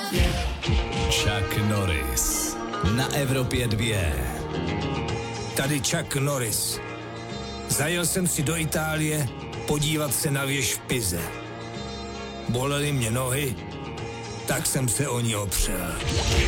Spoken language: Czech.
Chuck Norris na Evropě 2. Tady Chuck Norris. Zajel jsem si do Itálie podívat se na věž v Pize. Bolely mě nohy, tak jsem se o ní opřel.